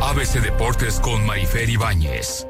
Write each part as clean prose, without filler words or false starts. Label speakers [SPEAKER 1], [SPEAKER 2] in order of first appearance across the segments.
[SPEAKER 1] ABC Deportes con Marifer Ibáñez.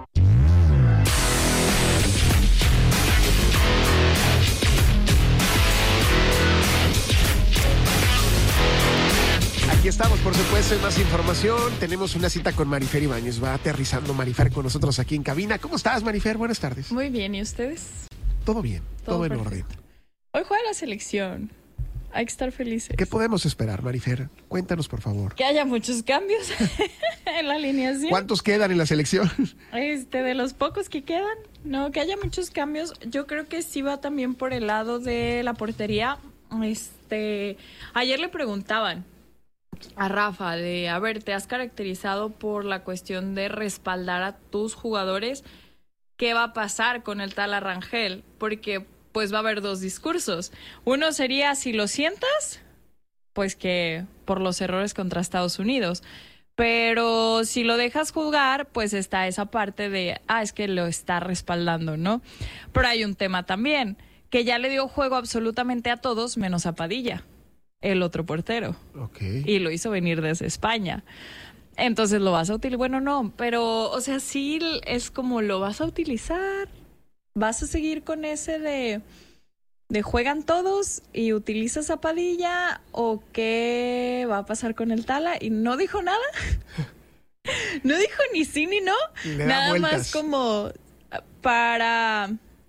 [SPEAKER 2] Aquí estamos, por supuesto, en más información. Tenemos una cita con Marifer Ibáñez. Va aterrizando Marifer con nosotros aquí en cabina. ¿Cómo estás, Marifer? Buenas tardes.
[SPEAKER 3] Muy bien, ¿y ustedes?
[SPEAKER 2] Todo bien, todo en orden.
[SPEAKER 3] Hoy juega la selección. Hay que estar felices.
[SPEAKER 2] ¿Qué podemos esperar, Marifer? Cuéntanos, por favor.
[SPEAKER 3] Que haya muchos cambios en la alineación.
[SPEAKER 2] ¿Cuántos quedan en la selección?
[SPEAKER 3] De los pocos que quedan, no, que haya muchos cambios. Yo creo que sí va también por el lado de la portería. Ayer le preguntaban a Rafa a ver, te has caracterizado por la cuestión de respaldar a tus jugadores. ¿Qué va a pasar con el Tala Rangel? Porque pues va a haber dos discursos. Uno sería, si lo sientas, pues que por los errores contra Estados Unidos. Pero si lo dejas jugar, pues está esa parte de, es que lo está respaldando, ¿no? Pero hay un tema también, que ya le dio juego absolutamente a todos, menos a Padilla, el otro portero.
[SPEAKER 2] Okay.
[SPEAKER 3] Y lo hizo venir desde España. Entonces, ¿lo vas a utilizar? Bueno, no, pero, o sea, sí es como, ¿lo vas a utilizar? ¿Vas a seguir con ese de juegan todos y utilizas a Padilla? ¿O qué va a pasar con el Tala? Y no dijo nada. No dijo ni sí ni no. Nada vueltas. Más como para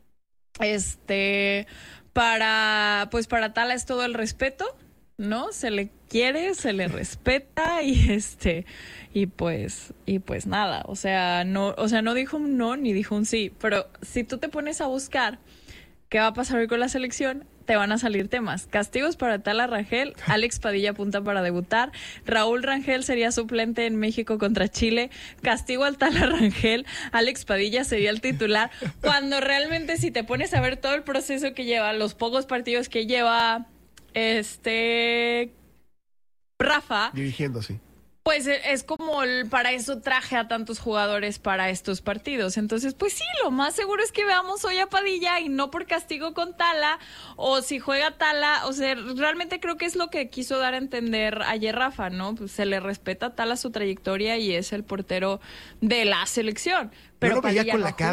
[SPEAKER 3] Tala es todo el respeto, ¿no? Se le quiere, se le respeta y pues nada, o sea, no dijo un no ni dijo un sí, pero si tú te pones a buscar qué va a pasar hoy con la selección, te van a salir temas. Castigos para Tala Rangel, Alex Padilla apunta para debutar, Raúl Rangel sería suplente en México contra Chile, castigo al Tala Rangel, Alex Padilla sería el titular, cuando realmente si te pones a ver todo el proceso que lleva, los pocos partidos que lleva Rafa
[SPEAKER 2] dirigiendo, sí.
[SPEAKER 3] Pues es como para eso traje a tantos jugadores para estos partidos. Entonces, pues sí, lo más seguro es que veamos hoy a Padilla y no por castigo con Tala, o si juega Tala, o sea, realmente creo que es lo que quiso dar a entender ayer Rafa, ¿no? Pues se le respeta a Tala su trayectoria y es el portero de la selección. Pero
[SPEAKER 2] yo lo veía
[SPEAKER 3] Padilla
[SPEAKER 2] con
[SPEAKER 3] no
[SPEAKER 2] la cara